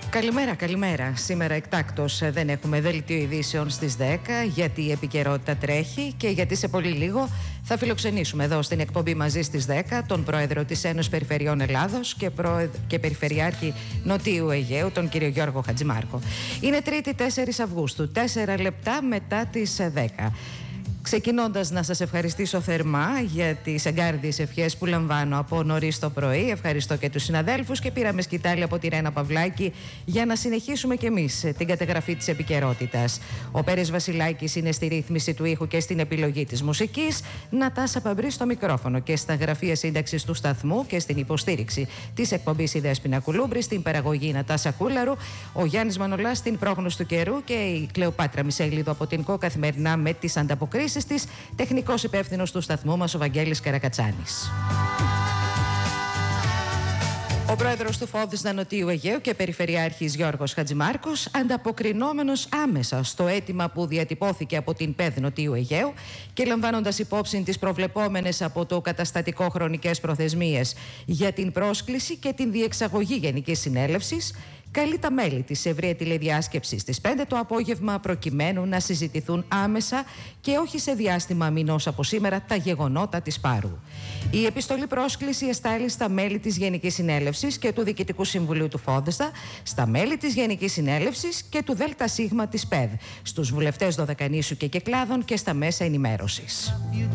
Καλημέρα, καλημέρα. Σήμερα εκτάκτως δεν έχουμε δελτίο ειδήσεων στις 10, γιατί η επικαιρότητα τρέχει και γιατί σε πολύ λίγο θα φιλοξενήσουμε εδώ στην εκπομπή μαζί στις 10 τον πρόεδρο της Ένωσης Περιφερειών Ελλάδος και Περιφερειάρχη Νοτιού Αιγαίου, τον κύριο Γιώργο Χατζημάρκο. Είναι Τρίτη 4 Αυγούστου, 4 λεπτά μετά τις 10. Ξεκινώντας, να σας ευχαριστήσω θερμά για τις εγκάρδιες ευχές που λαμβάνω από νωρίς το πρωί. Ευχαριστώ και τους συναδέλφους και πήραμε σκητάλη από τη Ρένα Παυλάκη για να συνεχίσουμε κι εμείς την καταγραφή της επικαιρότητας. Ο Πέρες Βασιλάκης είναι στη ρύθμιση του ήχου και στην επιλογή της μουσικής. Νατάσα Παμπρή στο μικρόφωνο και στα γραφεία σύνταξης του σταθμού και στην υποστήριξη της εκπομπής η Δέσποινα Κουλούμπρη, στην παραγωγή Νατάσα Κούλαρου, ο Γιάννης Μανολάς στην πρόγνωση του καιρού και η Κλεοπάτρα Μισέλιδου από την ΚΟ καθημερινά με τις ανταποκρίσεις της, τεχνικός υπεύθυνος του σταθμού μας ο Βαγγέλης Καρακατσάνης. Ο πρόεδρος του Φόβιστα Νοτιού Αιγαίου και Περιφερειάρχης Γιώργος Χατζημάρκος, ανταποκρινόμενος άμεσα στο αίτημα που διατυπώθηκε από την ΠΕΔ Νοτιού Αιγαίου και λαμβάνοντας υπόψη τις προβλεπόμενες από το καταστατικό χρονικές προθεσμίες για την πρόσκληση και την διεξαγωγή Γενικής Συνέλευσης, καλεί τα μέλη της ευρεία τηλεδιάσκεψης στις 5 το απόγευμα προκειμένου να συζητηθούν άμεσα και όχι σε διάστημα μηνός από σήμερα τα γεγονότα της Πάρου. Η επιστολή πρόσκληση εστάλει στα μέλη της Γενικής Συνέλευσης και του Διοικητικού Συμβουλίου του Φόβιστα, στα μέλη της Γενικής Συνέλευσης και του ΔΣ της ΠΕΔ, στους βουλευτές Δωδεκανήσου και Κυκλάδων και στα μέσα ενημέρωσης.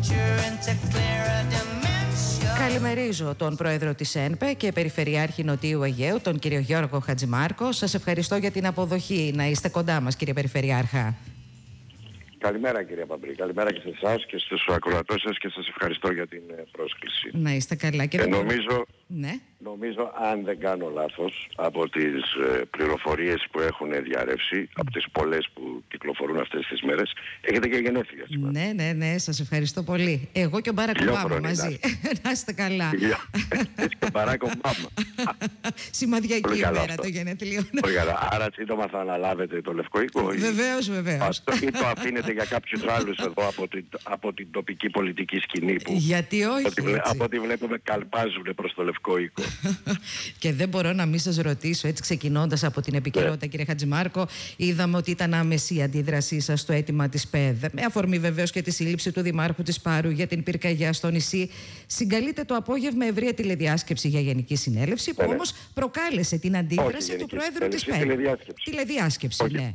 Καλημερίζω τον πρόεδρο της ΕΝΠΕ και Περιφερειάρχη Νοτιού Αιγαίου, τον κύριο Γιώργο Χατζημάρκο. Σας ευχαριστώ για την αποδοχή να είστε κοντά μας, κύριε Περιφερειάρχα. Καλημέρα κύριε Παμπρή, καλημέρα και σε εσάς και στους ακροατές σας και σας ευχαριστώ για την πρόσκληση. Να είστε καλά. Και νομίζω, αν δεν κάνω λάθος, από τις πληροφορίες που έχουν διαρρεύσει, από τις πολλές που κυκλοφορούν αυτές τις μέρες, έχετε και γενέθλια σήμερα. Ναι, σας ευχαριστώ πολύ. Εγώ και ο Μπάρακ Ομπάμα μαζί. Να είστε καλά. Έτσι και ο Μπάρακ Ομπάμα. Σημαδιακή ημέρα το γενέθλιο. Πολύ καλά. Άρα σύντομα θα αναλάβετε το Λευκό Οίκο. Βεβαίως. Ή το αφήνετε για κάποιους άλλους εδώ από την τοπική πολιτική σκηνή που γιατί όχι, από ό,τι βλέπουμε καλπάζουν προς το Λευκό Οίκο. Και δεν μπορώ να μην σας ρωτήσω, έτσι ξεκινώντας από την επικαιρότητα, κύριε Χατζημάρκο, είδαμε ότι ήταν άμεση η αντίδρασή σας στο αίτημα της ΠΕΔ, με αφορμή βεβαίως και τη σύλληψη του Δημάρχου της Πάρου για την πυρκαγιά στο νησί. Συγκαλείται το απόγευμα ευρεία τηλεδιάσκεψη για Γενική Συνέλευση, που όμως προκάλεσε την αντίδραση του Προέδρου της ΠΕΔ. Τηλεδιάσκεψη, ναι.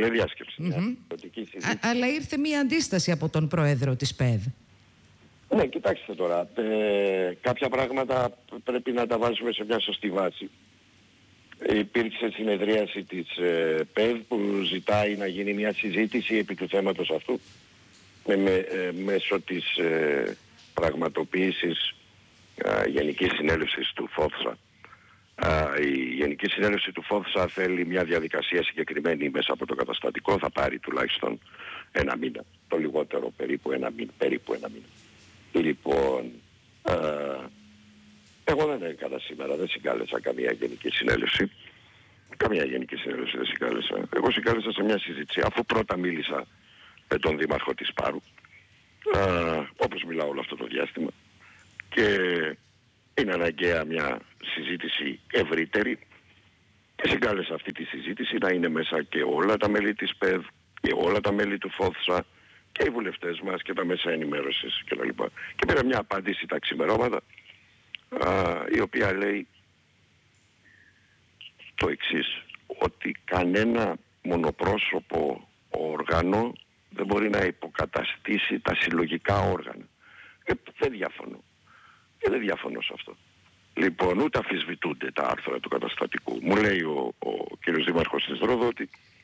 Αλλά ήρθε μία αντίσταση από τον Πρόεδρο της ΠΕΔ. Ναι, κοιτάξτε τώρα, κάποια πράγματα πρέπει να τα βάζουμε σε μια σωστή βάση. Υπήρξε συνεδρίαση της ΠΕΔ που ζητάει να γίνει μια συζήτηση επί του θέματος αυτού μέσω της πραγματοποίησης Γενικής Συνέλευσης του ΦΟΒΣΑ. Η Γενική Συνέλευση του ΦΟΒΣΑ θέλει μια διαδικασία συγκεκριμένη μέσα από το καταστατικό, θα πάρει τουλάχιστον ένα μήνα, το λιγότερο περίπου ένα μήνα. Λοιπόν, εγώ δεν έκανα σήμερα, δεν συγκάλεσα καμία Γενική Συνέλευση. Καμία Γενική Συνέλευση δεν συγκάλεσα. Εγώ συγκάλεσα σε μια συζήτηση, αφού πρώτα μίλησα με τον Δήμαρχο της Πάρου, όπως μιλάω όλο αυτό το διάστημα, και είναι αναγκαία μια συζήτηση ευρύτερη και συγκάλεσα αυτή τη συζήτηση να είναι μέσα και όλα τα μέλη της ΠΕΔ και όλα τα μέλη του ΦΟΒΣΑ και οι βουλευτές μας και τα μέσα ενημέρωσης κτλ. Και πήρα μια απάντηση τα ξημερώματα, η οποία λέει το εξής, ότι κανένα μονοπρόσωπο όργανο δεν μπορεί να υποκαταστήσει τα συλλογικά όργανα. Δεν διαφωνώ. Και δεν διαφωνώ σε αυτό. Λοιπόν, ούτε αμφισβητούνται τα άρθρα του καταστατικού. Μου λέει ο κύριος Δήμαρχος της Ρόδου ότι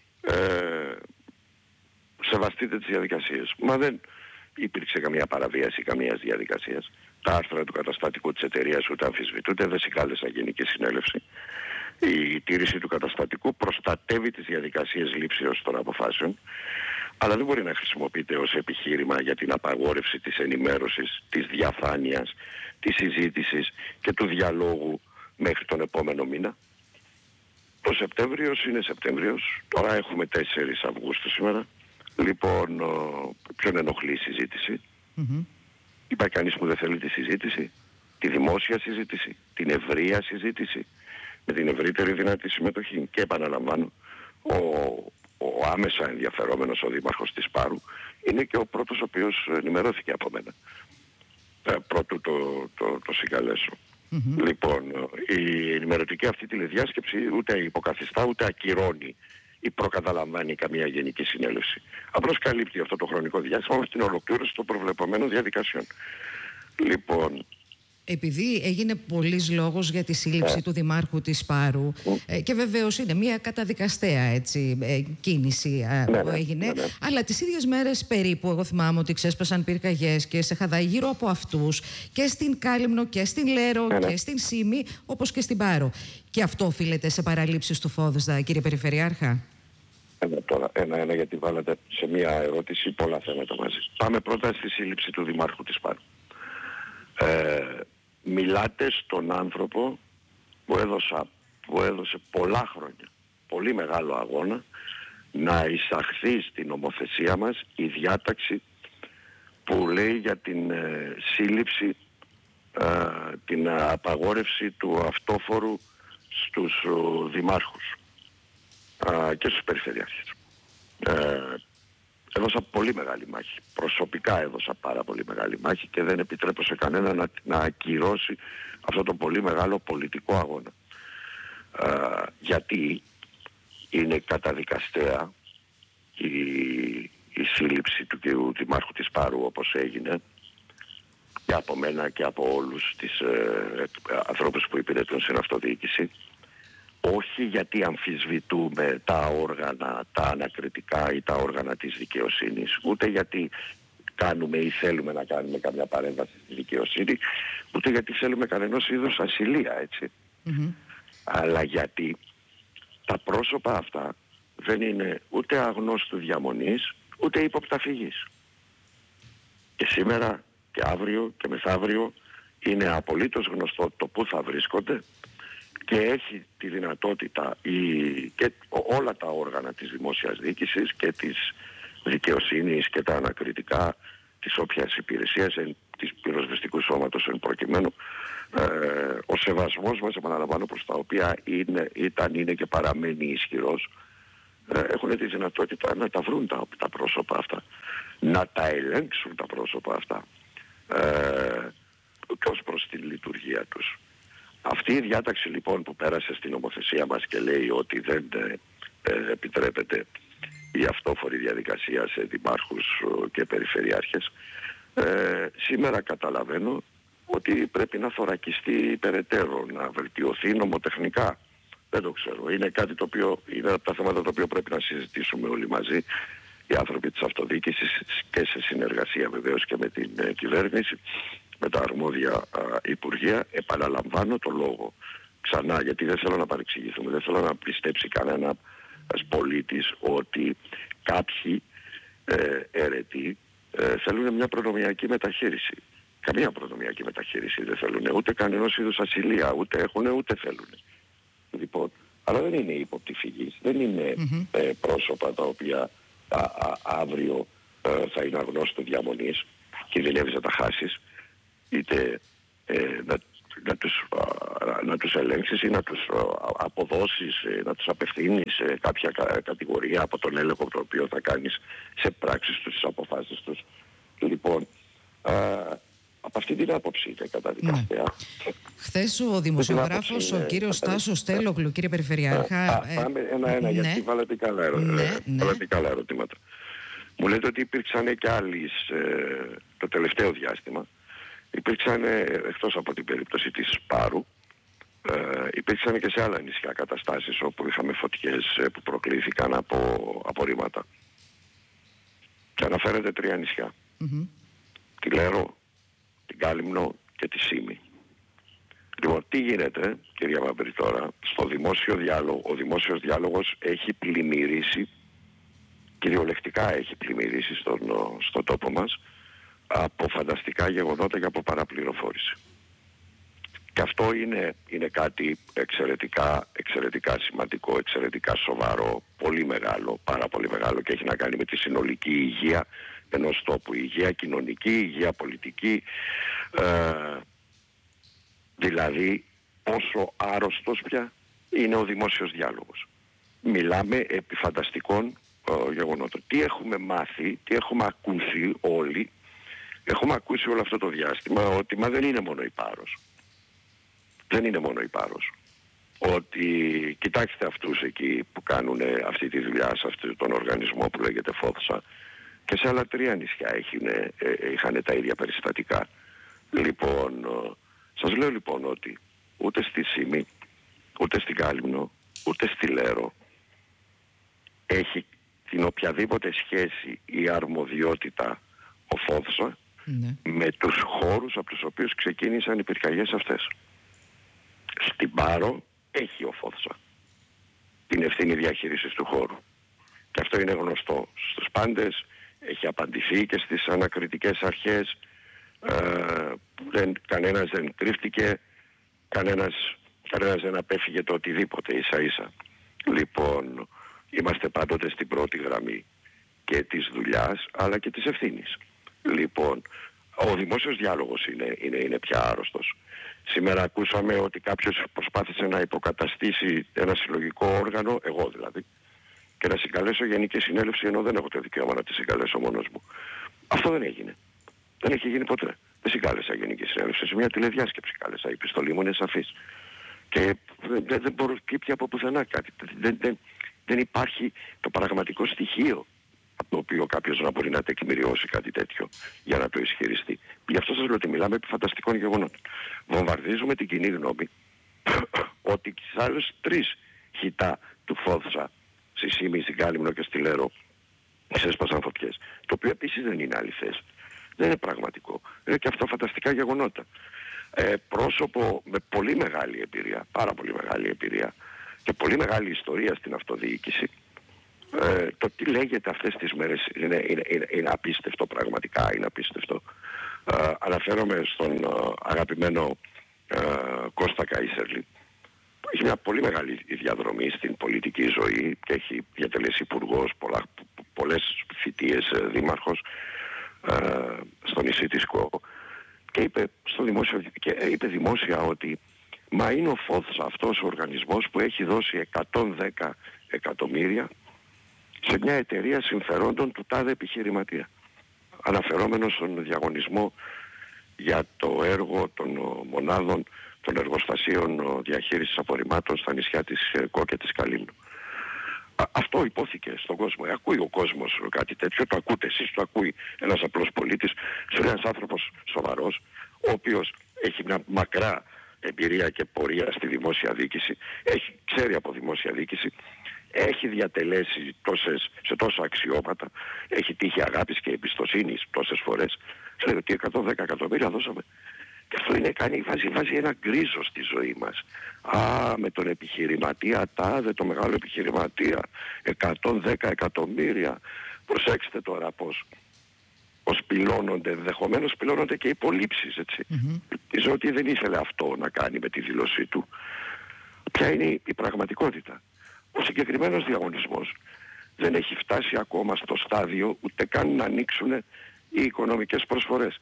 σεβαστείτε τις διαδικασίες. Μα δεν υπήρξε καμία παραβίαση καμίας διαδικασίας. Τα άρθρα του καταστατικού της εταιρείας ούτε αμφισβητούνται, δεν συγκάλεσα Γενική Συνέλευση. Η τήρηση του καταστατικού προστατεύει τις διαδικασίες λήψεως των αποφάσεων, αλλά δεν μπορεί να χρησιμοποιείται ως επιχείρημα για την απαγόρευση της ενημέρωσης, της διαφάνειας, της συζήτησης και του διαλόγου μέχρι τον επόμενο μήνα. Ο Σεπτέμβριος είναι Σεπτέμβριος, τώρα έχουμε 4 Αυγούστου σήμερα. Λοιπόν, ποιον ενοχλεί η συζήτηση? Υπάρχει κανείς που δεν θέλει τη συζήτηση, τη δημόσια συζήτηση, την ευρεία συζήτηση, με την ευρύτερη δυνατή συμμετοχή. Και επαναλαμβάνω, ο άμεσα ενδιαφερόμενος, ο δήμαρχος της Πάρου, είναι και ο πρώτος ο οποίος ενημερώθηκε από μένα πρώτου το συγκαλέσω. Λοιπόν, η ενημερωτική αυτή τηλεδιάσκεψη ούτε υποκαθιστά ούτε ακυρώνει ή προκαταλαμβάνει καμία γενική συνέλευση. Απλώς καλύπτει αυτό το χρονικό διάστημα με την ολοκλήρωση των προβλεπωμένων διαδικασιών. Λοιπόν, επειδή έγινε πολλής λόγος για τη σύλληψη του Δημάρχου της Πάρου και βεβαίως είναι μια καταδικαστέα κίνηση που έγινε, αλλά τις ίδιες μέρες περίπου εγώ θυμάμαι ότι ξέσπασαν πυρκαγιές και σε Χαδάη γύρω από αυτούς και στην Κάλυμνο και στην Λέρο και στην Σύμη όπως και στην Πάρο. Και αυτό οφείλεται σε παραλήψεις του Φόδστα, κύριε Περιφερειάρχα? Τώρα, ένα γιατί βάλατε σε μια ερώτηση πολλά θέματα μαζί. Πάμε πρώτα στη σύλληψη του Δημάρχου της Πάρου. Μιλάτε στον άνθρωπο που έδωσε πολλά χρόνια, πολύ μεγάλο αγώνα, να εισαχθεί στην νομοθεσία μας η διάταξη που λέει για την σύλληψη, την απαγόρευση του αυτόφορου στους δημάρχους και στους περιφερειάρχες. Έδωσα πολύ μεγάλη μάχη. Προσωπικά έδωσα πάρα πολύ μεγάλη μάχη και δεν επιτρέπω σε κανένα να ακυρώσει αυτό το πολύ μεγάλο πολιτικό αγώνα. Γιατί είναι καταδικαστέα η σύλληψη του κ. Δημάρχου της Πάρου όπως έγινε και από μένα και από όλους τις ανθρώπους που υπηρετούν στην αυτοδιοίκηση. Όχι γιατί αμφισβητούμε τα όργανα, τα ανακριτικά ή τα όργανα της δικαιοσύνης, ούτε γιατί κάνουμε ή θέλουμε να κάνουμε καμιά παρέμβαση στη δικαιοσύνη, ούτε γιατί θέλουμε κανενός είδους ασυλία, έτσι. Αλλά γιατί τα πρόσωπα αυτά δεν είναι ούτε αγνώστου διαμονής, ούτε ύποπτα φυγής. Και σήμερα και αύριο και μεθαύριο είναι απολύτως γνωστό το πού θα βρίσκονται και έχει τη δυνατότητα και όλα τα όργανα της δημόσιας διοίκησης και της δικαιοσύνης και τα ανακριτικά της όποιας υπηρεσίας της πυροσβεστικού σώματος εν προκειμένου, ο σεβασμός μας, επαναλαμβάνω, προς τα οποία είναι και παραμένει ισχυρός, έχουν τη δυνατότητα να τα βρουν τα πρόσωπα αυτά, να τα ελέγξουν τα πρόσωπα αυτά και ως προς τη λειτουργία τους. Αυτή η διάταξη λοιπόν που πέρασε στην νομοθεσία μας και λέει ότι δεν επιτρέπεται η αυτόφορη διαδικασία σε δημάρχους και περιφερειάρχες, σήμερα καταλαβαίνω ότι πρέπει να θωρακιστεί περαιτέρω, να βελτιωθεί νομοτεχνικά. Δεν το ξέρω. Είναι κάτι το οποίο είναι από τα θέματα τα οποία πρέπει να συζητήσουμε όλοι μαζί, οι άνθρωποι της αυτοδιοίκησης και σε συνεργασία βεβαίως και με την κυβέρνηση, με τα αρμόδια υπουργεία. Επαναλαμβάνω το λόγο ξανά, γιατί δεν θέλω να παρεξηγηθούμε, δεν θέλω να πιστέψει κανένας πολίτης ότι κάποιοι αιρετοί θέλουν μια προνομιακή μεταχείριση. Καμία προνομιακή μεταχείριση δεν θέλουν, ούτε κανένας είδους ασυλία, ούτε έχουν ούτε θέλουν. Λοιπόν, αλλά δεν είναι ύποπτη φυγής, δεν είναι πρόσωπα τα οποία αύριο θα είναι αγνώστο διαμονής, κινδυνεύεις να τα χάσεις, είτε να τους ελέγξεις ή να τους αποδώσεις, να τους απευθύνεις σε κάποια κατηγορία από τον έλεγχο το οποίο θα κάνεις σε πράξεις τους, στις αποφάσεις τους. Λοιπόν, από αυτή την άποψη είναι καταδικαστέα. Χθες ο δημοσιογράφος, ο κύριος Τάσος Στέλογλου, κύριε Περιφερειάρχα... Πάμε ένα-ένα, γιατί βάλατε καλά ερωτήματα. Μου λέτε ότι υπήρξαν και άλλοι το τελευταίο διάστημα. Υπήρξαν, εκτός από την περίπτωση της Πάρου, υπήρξαν και σε άλλα νησιά καταστάσεις όπου είχαμε φωτιές που προκλήθηκαν από απορρίμματα. Και αναφέρετε 3 νησιά. Τη Λέρο, την Κάλυμνο και τη Σύμη. Λοιπόν, τι γίνεται, κυρία Μαμπρή, τώρα, στο δημόσιο διάλογο? Ο δημόσιος διάλογος έχει πλημμυρίσει, κυριολεκτικά έχει πλημμυρίσει στον τόπο μας, από φανταστικά γεγονότα και από παραπληροφόρηση. Και αυτό είναι κάτι εξαιρετικά σημαντικό, εξαιρετικά σοβαρό, πολύ μεγάλο, πάρα πολύ μεγάλο, και έχει να κάνει με τη συνολική υγεία ενός τόπου. Υγεία κοινωνική, υγεία πολιτική, δηλαδή πόσο άρρωστος πια είναι ο δημόσιος διάλογος. Μιλάμε επί φανταστικών γεγονότων. Τι έχουμε μάθει, τι έχουμε ακούσει όλοι, έχουμε ακούσει όλο αυτό το διάστημα ότι δεν είναι μόνο η Πάρος. Δεν είναι μόνο η Πάρος. Ότι κοιτάξτε αυτούς εκεί που κάνουν αυτή τη δουλειά σε αυτόν τον οργανισμό που λέγεται Φόθσα, και σε άλλα 3 νησιά είχαν τα ίδια περιστατικά. Λοιπόν, σας λέω λοιπόν ότι ούτε στη Σύμη, ούτε στην Κάλυμνο, ούτε στη Λέρο έχει την οποιαδήποτε σχέση ή αρμοδιότητα ο Φόθσα με τους χώρους από τους οποίους ξεκίνησαν οι πυρκαγιές αυτές. Στην Πάρο έχει ο Φόθσα την ευθύνη διαχείρισης του χώρου. Και αυτό είναι γνωστό στους πάντες, έχει απαντηθεί και στις ανακριτικές αρχές, κανένας δεν κρύφτηκε, κανένας δεν απέφυγε το οτιδήποτε, ίσα ίσα. Λοιπόν, είμαστε πάντοτε στην πρώτη γραμμή και της δουλειάς αλλά και της ευθύνης. Λοιπόν, ο δημόσιος διάλογος είναι πια άρρωστος. Σήμερα ακούσαμε ότι κάποιος προσπάθησε να υποκαταστήσει ένα συλλογικό όργανο, εγώ δηλαδή, και να συγκαλέσω γενική συνέλευση ενώ δεν έχω το δικαίωμα να τη συγκαλέσω μόνος μου. Αυτό δεν έγινε. Δεν έχει γίνει ποτέ. Δεν συγκάλεσα γενική συνέλευση. Σε μια τηλεδιάσκεψη κάλεσα. Η επιστολή μου είναι σαφής. Και δεν προκύπτει από πουθενά κάτι. Δεν υπάρχει το πραγματικό στοιχείο από το οποίο κάποιος να μπορεί να τεκμηριώσει κάτι τέτοιο για να το ισχυριστεί. Γι' αυτό σας λέω ότι μιλάμε επί φανταστικών γεγονότων. Βομβαρδίζουμε την κοινή γνώμη ότι στις άλλες 3 χιτά του Φόθσα, στη Σύμη, στην Κάλυμνο και στη Λέρο, ξέσπασαν φωτιές. Το οποίο επίσης δεν είναι αληθές. Δεν είναι πραγματικό. Είναι και αυτά φανταστικά γεγονότα. Πρόσωπο με πολύ μεγάλη εμπειρία, πάρα πολύ μεγάλη εμπειρία και πολύ μεγάλη ιστορία στην αυτοδιοίκηση, το τι λέγεται αυτές τις μέρες είναι απίστευτο, πραγματικά είναι απίστευτο. Αναφέρομαι στον αγαπημένο Κώστα Καΐσερλη, που έχει μια πολύ μεγάλη διαδρομή στην πολιτική ζωή και έχει διατελέσει υπουργός, πολλές θητείες δήμαρχος στο νησί της Κο, και είπε δημόσια ότι μα είναι ο Φόθσα αυτός ο οργανισμός που έχει δώσει 110 εκατομμύρια σε μια εταιρεία συμφερόντων του τάδε επιχειρηματία, αναφερόμενος στον διαγωνισμό για το έργο των μονάδων των εργοστασίων διαχείρισης απορριμμάτων στα νησιά της Κο και της Καλύμνου. Αυτό υπόθηκε στον κόσμο. Ακούει ο κόσμος κάτι τέτοιο, το ακούτε εσείς, το ακούει ένας απλός πολίτης, σε ένας άνθρωπος σοβαρός, ο οποίος έχει μια μακρά εμπειρία και πορεία στη δημόσια διοίκηση, ξέρει από δημόσια διοίκηση, έχει διατελέσει σε τόσα αξιώματα, έχει τύχει αγάπης και εμπιστοσύνης τόσες φορές. Λέει ότι 110 εκατομμύρια δώσαμε. Και αυτό βάζει ένα γκρίζο στη ζωή μας. Με τον επιχειρηματία τάδε, το μεγάλο επιχειρηματία, 110 εκατομμύρια. Προσέξτε τώρα πώς πυλώνονται, ενδεχομένως πυλώνονται και υπολείψεις, έτσι. Ελπίζω ότι δεν ήθελε αυτό να κάνει με τη δήλωσή του. Ποια είναι η πραγματικότητα? Ο συγκεκριμένος διαγωνισμός δεν έχει φτάσει ακόμα στο στάδιο ούτε καν να ανοίξουν οι οικονομικές προσφορές.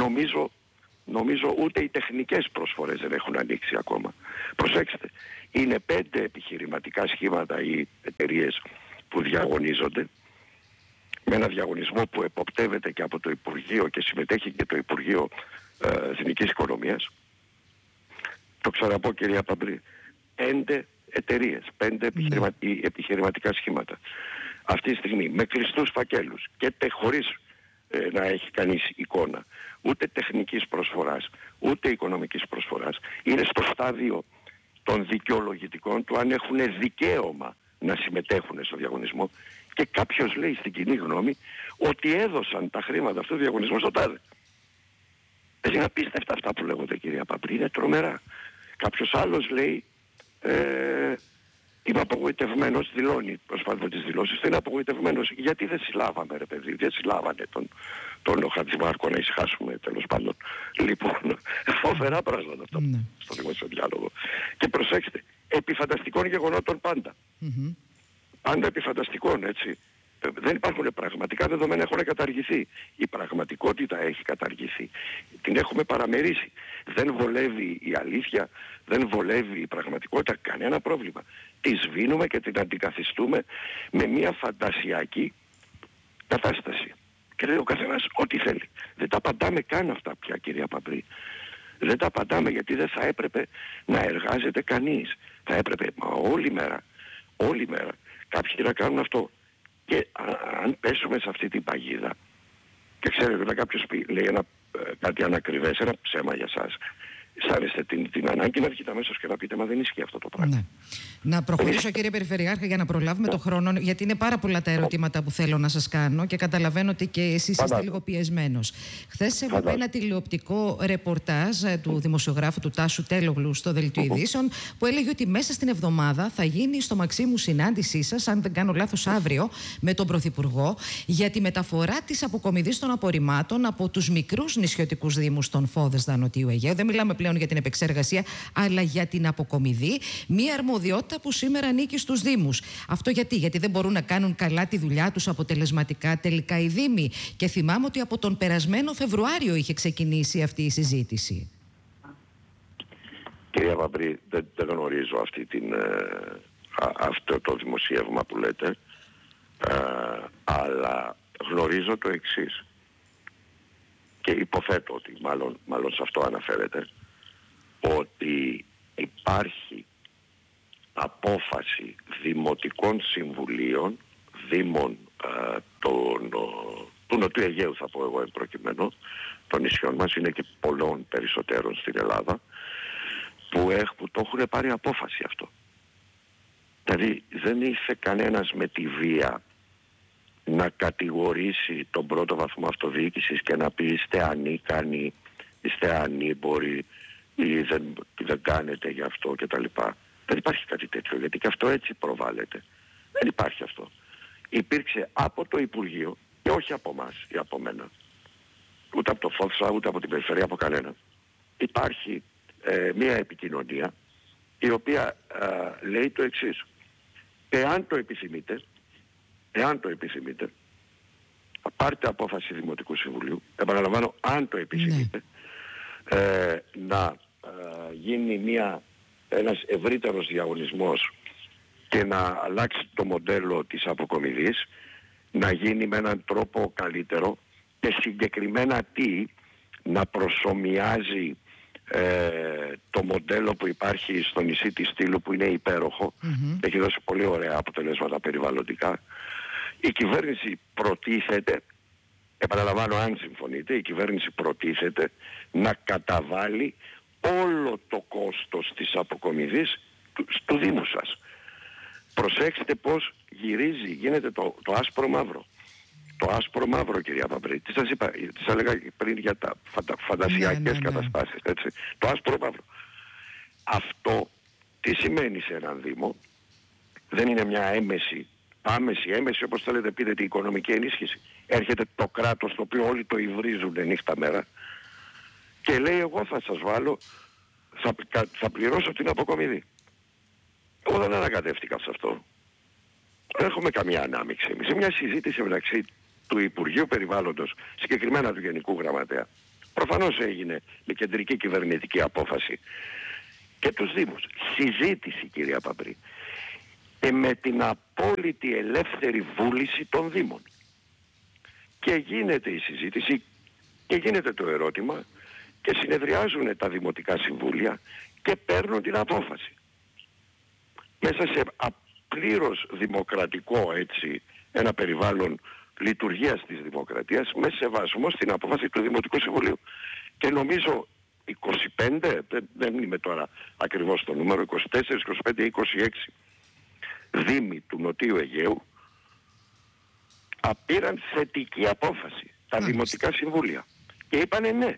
Νομίζω ούτε οι τεχνικές προσφορές δεν έχουν ανοίξει ακόμα. Προσέξτε, είναι 5 επιχειρηματικά σχήματα ή εταιρείες που διαγωνίζονται, με ένα διαγωνισμό που εποπτεύεται και από το Υπουργείο και συμμετέχει και το Υπουργείο Εθνικής Οικονομίας. Το ξαναπώ, κυρία Παμπρή, 5 εταιρείες, 5 επιχειρηματικά σχήματα. Αυτή τη στιγμή με κλειστούς φακέλους και χωρίς να έχει κανείς εικόνα ούτε τεχνικής προσφοράς ούτε οικονομικής προσφοράς, είναι στο στάδιο των δικαιολογητικών του αν έχουν δικαίωμα να συμμετέχουν στο διαγωνισμό, και κάποιος λέει στην κοινή γνώμη ότι έδωσαν τα χρήματα αυτού του διαγωνισμού στο τάδε. Είναι απίστευτα αυτά που λέγονται, κυρία Παπρή, είναι τρομερά. Κάποιος άλλος λέει είμαι απογοητευμένος, δηλώνει προσπάθεια τις δηλώσεις, είναι απογοητευμένος γιατί δεν συλλάβαμε, ρε παιδί, δεν συλλάβανε τον Χατζημάρκο, να ησυχάσουμε τέλος πάντων. Λοιπόν, φοβερά πράγματα αυτά στο δημόσιο διάλογο. Και προσέξτε, επί φανταστικών γεγονότων πάντα. Πάντα επί φανταστικών, έτσι. Δεν υπάρχουν πραγματικά δεδομένα, έχουν καταργηθεί. Η πραγματικότητα έχει καταργηθεί. Την έχουμε παραμερίσει. Δεν βολεύει η αλήθεια, δεν βολεύει η πραγματικότητα, κανένα πρόβλημα. Τη σβήνουμε και την αντικαθιστούμε με μια φαντασιακή κατάσταση. Και λέει ο καθένας ό,τι θέλει. Δεν τα απαντάμε καν αυτά πια, κυρία Παμπρή. Δεν τα απαντάμε, γιατί δεν θα έπρεπε να εργάζεται κανείς. Θα έπρεπε όλη μέρα κάποιοι να κάνουν αυτό. Και αν πέσουμε σε αυτή την παγίδα, και ξέρετε, όταν κάποιος λέει κάτι ανακριβές, ένα ψέμα για σας, αισθάνεστε την ανάγκη να έρχεται αμέσως και να πείτε, μα δεν ισχύει αυτό το πράγμα. Ναι. Να προχωρήσω, κύριε Περιφερειάρχα, για να προλάβουμε το χρόνο, γιατί είναι πάρα πολλά τα ερωτήματα που θέλω να σας κάνω και καταλαβαίνω ότι και εσείς είστε λίγο πιεσμένος. Χθες έβλεπα ένα τηλεοπτικό ρεπορτάζ του δημοσιογράφου του Τάσου Τέλογλου στο Δελτίο Ειδήσεων, που έλεγε ότι μέσα στην εβδομάδα θα γίνει στο Μαξίμου συνάντησή σας, αν δεν κάνω λάθος αύριο, με τον Πρωθυπουργό, για τη μεταφορά της αποκομιδής των απορριμμάτων από τους μικρούς νησιωτικούς δήμους των Φόδες Νοτιού Αιγαίου. Δεν μιλάμε πλέον για την επεξεργασία, αλλά για την αποκομιδή, μία αρμοδιότητα που σήμερα ανήκει στους Δήμους. Αυτό γιατί δεν μπορούν να κάνουν καλά τη δουλειά τους αποτελεσματικά τελικά οι Δήμοι. Και θυμάμαι ότι από τον περασμένο Φεβρουάριο είχε ξεκινήσει αυτή η συζήτηση. Κυρία Παμπρή, δεν γνωρίζω αυτό το δημοσίευμα που λέτε, αλλά γνωρίζω το εξής. Και υποθέτω ότι μάλλον σε αυτό αναφέρεται, ότι υπάρχει απόφαση δημοτικών συμβουλίων, δήμων του Νοτιού Αιγαίου, θα πω εγώ εν προκειμένου, των νησιών μας, είναι και πολλών περισσότερων στην Ελλάδα, που το έχουν πάρει απόφαση αυτό. Δηλαδή δεν ήρθε κανένας με τη βία να κατηγορήσει τον πρώτο βαθμό αυτοδιοίκησης και να πει είστε ανίκανοι, είστε ανήμποροι ή δεν κάνετε γι' αυτό κτλ. Δεν υπάρχει κάτι τέτοιο, γιατί και αυτό έτσι προβάλλεται. Δεν υπάρχει αυτό. Υπήρξε από το Υπουργείο, και όχι από εμάς ή από μένα, ούτε από το ΦΟΘΣΑ, ούτε από την Περιφερεια, από κανένα. Υπάρχει μια επικοινωνία η οποία λέει το εξής. Εάν το επιθυμείτε, πάρτε απόφαση Δημοτικού Συμβουλίου, επαναλαμβάνω, αν το επιθυμείτε, να γίνει ένας ευρύτερος διαγωνισμός και να αλλάξει το μοντέλο της αποκομιδής, να γίνει με έναν τρόπο καλύτερο και συγκεκριμένα να προσομοιάζει το μοντέλο που υπάρχει στο νησί της Στήλου, που είναι υπέροχο, έχει δώσει πολύ ωραία αποτελέσματα περιβαλλοντικά. Η κυβέρνηση προτίθεται, επαναλαμβάνω αν συμφωνείτε, η κυβέρνηση προτίθεται να καταβάλει όλο το κόστος της αποκομιδής του Δήμου σας. Προσέξτε πως γίνεται το άσπρο μαύρο. Το άσπρο μαύρο, κυρία Παμπρή, τι σας είπα, τι σας έλεγα πριν για τα φαντασιακές καταστάσεις, έτσι. Το άσπρο μαύρο. Αυτό τι σημαίνει σε έναν Δήμο? Δεν είναι μια άμεση όπως θέλετε πείτε, την οικονομική ενίσχυση. Έρχεται το κράτος, το οποίο όλοι το υβρίζουν νύχτα μέρα, και λέει εγώ θα σας βάλω, θα πληρώσω την αποκομιδή. Εγώ δεν ανακατεύτηκα σε αυτό. Δεν έχουμε καμία ανάμειξη. Σε μια συζήτηση μεταξύ του Υπουργείου Περιβάλλοντος, συγκεκριμένα του Γενικού Γραμματέα, προφανώς έγινε με κεντρική κυβερνητική απόφαση, και τους Δήμους. Συζήτηση, κυρία Παμπρή, και με την απόλυτη ελεύθερη βούληση των Δήμων. Και γίνεται η συζήτηση και γίνεται το ερώτημα και συνεδριάζουν τα Δημοτικά Συμβούλια και παίρνουν την απόφαση. Μέσα σε πλήρως δημοκρατικό, έτσι, ένα περιβάλλον λειτουργίας της δημοκρατίας, με σεβασμό στην απόφαση του Δημοτικού Συμβουλίου. Και νομίζω 25, δεν είμαι τώρα ακριβώς το νούμερο, 24, 25, 26 δήμοι του Νοτιού Αιγαίου πήραν θετική απόφαση. Τα Δημοτικά Συμβούλια. Και είπανε ναι.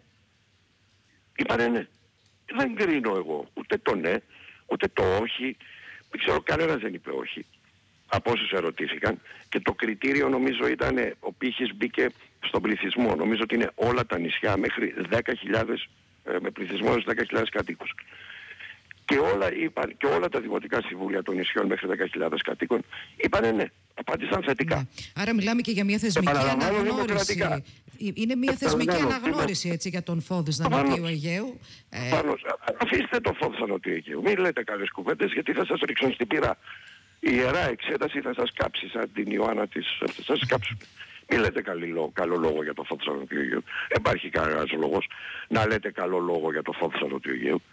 Δεν κρίνω εγώ ούτε το ναι, ούτε το όχι. Δεν ξέρω, κανένας δεν είπε όχι από όσους ερωτήθηκαν, και το κριτήριο νομίζω ήταν, ο πύχης μπήκε στον πληθυσμό. Νομίζω ότι είναι όλα τα νησιά μέχρι 10.000, με πληθυσμό έως 10.000 κατοίκους. Και όλα τα Δημοτικά Συμβούλια των νησιών μέχρι 10.000 κατοίκων είπανε ναι. απάντησαν θετικά. Ναι. Άρα μιλάμε και για μια θεσμική αναγνώριση. Είναι μια θεσμική αναγνώριση έτσι, για τον Φόδης Νοτιού Αιγαίου. Αφήστε το Φόδης Νοτιού Αιγαίου. Μην λέτε καλές κουβέντες, γιατί θα σας ρίξουν στην πύρα. Η Ιερά Εξέταση θα σας κάψει σαν την Ιωάννα της. Θα σας κάψουν. Μην λέτε καλό λόγο για το Φόδης Νοτιού Αιγαίου. Δεν υπάρχει κανένας λόγος να λέτε καλό λόγο για το Φόδης Νοτιού Αιγαίου.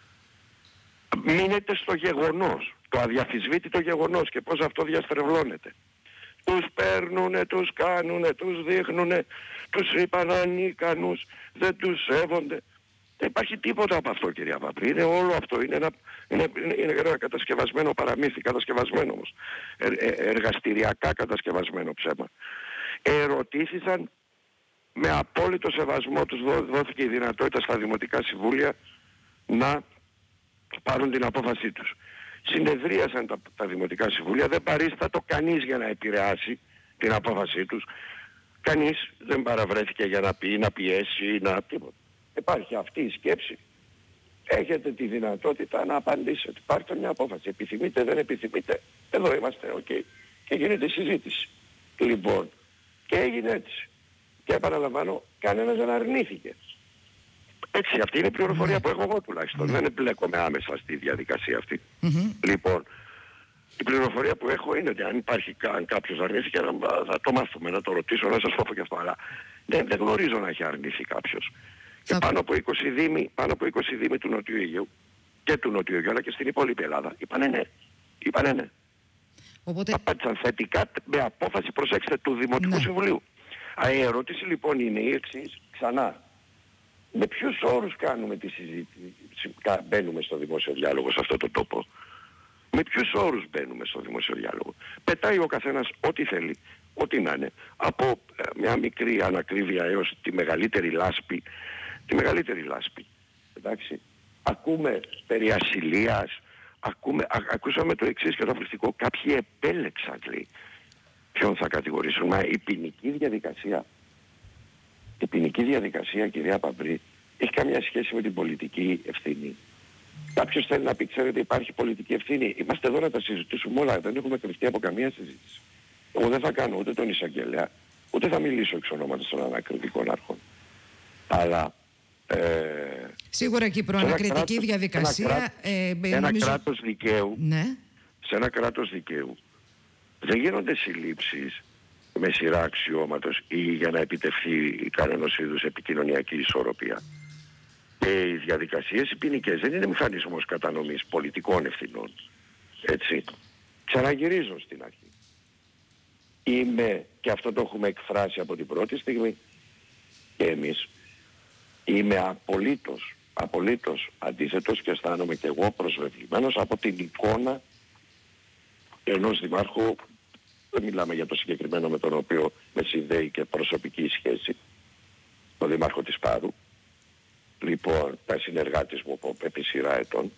Μείνετε στο γεγονός, το αδιαφυσβήτητο γεγονός και πώς αυτό διαστρεβλώνεται. Τους παίρνουνε, τους κάνουνε, τους δείχνουνε, τους είπαν ανίκανους, δεν τους σέβονται. Δεν υπάρχει τίποτα από αυτό, κυρία Παπρή. Είναι όλο αυτό. Είναι ένα κατασκευασμένο παραμύθι, κατασκευασμένο όμως. Εργαστηριακά κατασκευασμένο ψέμα. Ερωτήθησαν με απόλυτο σεβασμό, τους δόθηκε η δυνατότητα στα Δημοτικά Συμβούλια να πάρουν την απόφασή τους. Συνεδρίασαν τα Δημοτικά Συμβούλια, δεν παρίστατο κανείς για να επηρεάσει την απόφασή τους. Κανείς δεν παραβρέθηκε για να πει, να πιέσει, να τίποτα. Υπάρχει αυτή η σκέψη. Έχετε τη δυνατότητα να απαντήσετε. Πάρτε μια απόφαση. Επιθυμείτε, δεν επιθυμείτε. Εδώ είμαστε, οκ. Και γίνεται η συζήτηση. Λοιπόν, και έγινε έτσι. Και επαναλαμβάνω, κανένας δεν αρνήθηκε. Έτσι, αυτή είναι η πληροφορία που έχω εγώ τουλάχιστον. Δεν εμπλέκομαι άμεσα στη διαδικασία αυτή. Λοιπόν, η πληροφορία που έχω είναι ότι αν κάποιος αρνήθηκε, θα το μάθουμε, να το ρωτήσω, να σας πω και αυτό. Αλλά δεν γνωρίζω να έχει αρνήσει κάποιος. Και πάνω από 20 δήμοι του Νοτιού Αιγαίου και του Νοτιού Αιγαίου, αλλά και στην υπόλοιπη Ελλάδα, είπανε ναι. Είπανε ναι. Οπότε... Απάντησαν θετικά με απόφαση, προσέξτε, του Δημοτικού Συμβουλίου. Η ερώτηση λοιπόν είναι η εξής, ξανά. Με ποιους όρους κάνουμε τη συζήτηση, μπαίνουμε στο δημόσιο διάλογο σε αυτό το τόπο. Με ποιους όρους μπαίνουμε στο δημόσιο διάλογο. Πετάει ο καθένας ό,τι θέλει, ό,τι να είναι, από μια μικρή ανακρίβεια έως τη μεγαλύτερη λάσπη. Τη μεγαλύτερη λάσπη. Εντάξει. Ακούμε περί ασυλίας, ακούσαμε το εξής και το αφριστικό. Κάποιοι επέλεξαν, λέει, ποιον θα κατηγορήσουν. Μα η ποινική διαδικασία, κυρία Παπρή, έχει καμία σχέση με την πολιτική ευθύνη. Κάποιος θέλει να πει, ξέρετε, υπάρχει πολιτική ευθύνη. Είμαστε εδώ να τα συζητήσουμε όλα. Δεν έχουμε κρυφτεί από καμία συζήτηση. Εγώ δεν θα κάνω ούτε τον εισαγγελέα, ούτε θα μιλήσω εξ ονόματος των ανακριτικών αρχών. Αλλά... σίγουρα και η προανακριτική διαδικασία... κράτος δικαίου, ναι. Σε ένα κράτος δικαίου δεν γίνονται συλλήψεις με σειρά αξιώματος ή για να επιτευχθεί κανένας είδους επικοινωνιακή ισορροπία. Και οι διαδικασίες οι ποινικές δεν είναι μηχανισμός κατανομής πολιτικών ευθυνών. Έτσι. Ξαναγυρίζω στην αρχή. Και αυτό το έχουμε εκφράσει από την πρώτη στιγμή, και εμείς, είμαι απολύτως αντίθετος και αισθάνομαι και εγώ προσβεβλημένος από την εικόνα ενός δημάρχου. Δεν μιλάμε για το συγκεκριμένο με τον οποίο με συνδέει και προσωπική σχέση, τον δήμαρχο της Πάρου. Λοιπόν, τα συνεργάτες μου επί σειρά ετών,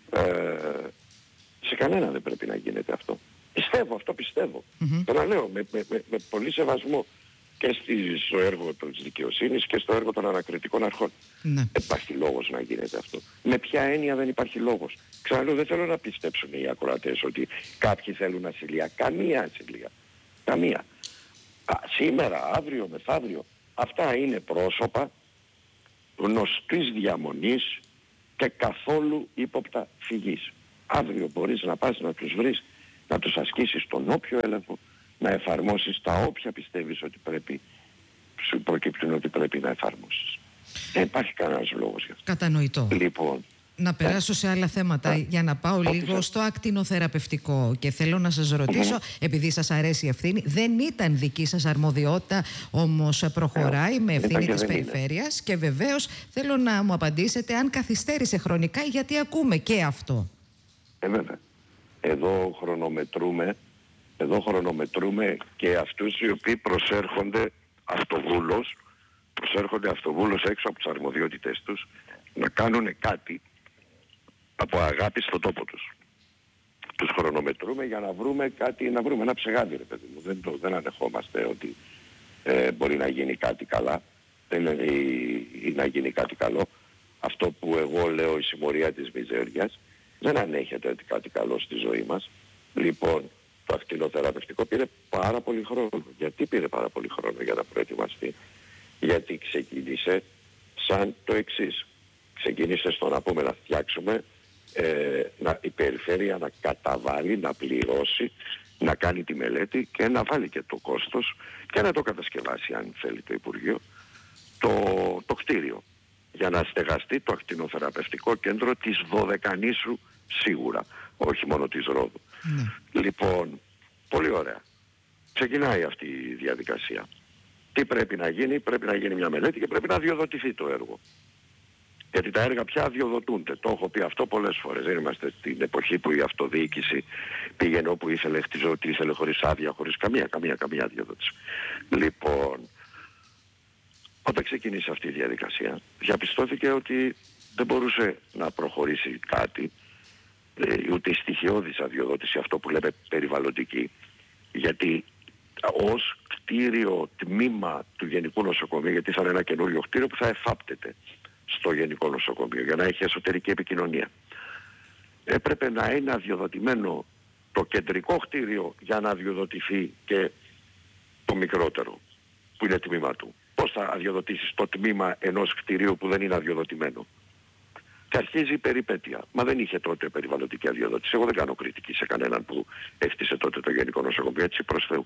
σε κανένα δεν πρέπει να γίνεται αυτό. Πιστεύω. Το να λέω με πολύ σεβασμό και στο έργο της δικαιοσύνης και στο έργο των ανακριτικών αρχών. Δεν υπάρχει λόγος να γίνεται αυτό. Με ποια έννοια δεν υπάρχει λόγος. Ξαναλέω, δεν θέλω να πιστέψουν οι ακροατές ότι κάποιοι θέλουν ασυλία. Καμία ασυλία. Καμία. Σήμερα, αύριο, μεθαύριο, αυτά είναι πρόσωπα γνωστής διαμονής και καθόλου ύποπτα φυγής. Αύριο μπορείς να πας να τους βρεις, να τους ασκήσεις τον όποιο έλεγχο, να εφαρμόσεις τα όποια πιστεύεις ότι σου προκύπτουν ότι πρέπει να εφαρμόσεις. Δεν υπάρχει κανένας λόγος γι' αυτό. Κατανοητό. Λοιπόν, να περάσω σε άλλα θέματα για να πάω λίγο στο ακτινοθεραπευτικό και θέλω να σας ρωτήσω, επειδή σας αρέσει η ευθύνη, δεν ήταν δική σας αρμοδιότητα, όμως προχωράει με ευθύνη της περιφέρειας και βεβαίως θέλω να μου απαντήσετε αν καθυστέρησε χρονικά, γιατί ακούμε και αυτό. Βέβαια. Εδώ χρονομετρούμε και αυτούς οι οποίοι προσέρχονται αυτοβούλως έξω από τις αρμοδιότητες τους να κάνουν κάτι από αγάπη στον τόπο τους. Τους χρονομετρούμε για να βρούμε κάτι, να βρούμε ένα ψεγάδι, ρε παιδί μου. Δεν ανεχόμαστε ότι μπορεί να γίνει κάτι καλά ή να γίνει κάτι καλό. Αυτό που εγώ λέω, η συμμορία της μιζέριας, δεν ανέχεται κάτι καλό στη ζωή μας. Λοιπόν, το ακτινοθεραπευτικό πήρε πάρα πολύ χρόνο. Γιατί πήρε πάρα πολύ χρόνο για να προετοιμαστεί? Γιατί ξεκίνησε σαν το εξής. Ξεκίνησε στο να πούμε να φτιάξουμε η περιφέρεια να καταβάλει, να πληρώσει, να κάνει τη μελέτη και να βάλει και το κόστος και να το κατασκευάσει, αν θέλει, το Υπουργείο, το κτίριο για να στεγαστεί το ακτινοθεραπευτικό κέντρο της Δωδεκανήσου σίγουρα, όχι μόνο της Ρόδου. Λοιπόν, πολύ ωραία. Ξεκινάει αυτή η διαδικασία. Τι πρέπει να γίνει? Πρέπει να γίνει μια μελέτη και πρέπει να αδειοδοτηθεί το έργο. Γιατί τα έργα πια αδειοδοτούνται. Το έχω πει αυτό πολλές φορές. Δεν είμαστε στην εποχή που η αυτοδιοίκηση πήγαινε όπου ήθελε, χτιζό ό,τι ήθελε, χωρίς άδεια, χωρίς καμία αδειοδότηση. Λοιπόν, όταν ξεκίνησε αυτή η διαδικασία, διαπιστώθηκε ότι δεν μπορούσε να προχωρήσει κάτι, ούτε η στοιχειώδης αδειοδότηση, αυτό που λέμε περιβαλλοντική, γιατί ως κτίριο τμήμα του Γενικού Νοσοκομείου, γιατί θα είναι ένα καινούριο κτίριο που θα εφάπτεται στο Γενικό Νοσοκομείο για να έχει εσωτερική επικοινωνία, έπρεπε να είναι αδειοδοτημένο το κεντρικό κτίριο για να αδειοδοτηθεί και το μικρότερο που είναι τμήμα του. Πώς θα αδειοδοτήσεις το τμήμα ενός κτιρίου που δεν είναι αδειοδοτημένο? Και αρχίζει η περιπέτεια. Μα δεν είχε τότε περιβαλλοντική αδειοδότηση. Εγώ δεν κάνω κριτική σε κανέναν που έφτιασε τότε το Γενικό Νοσοκομείο, έτσι προς Θεού.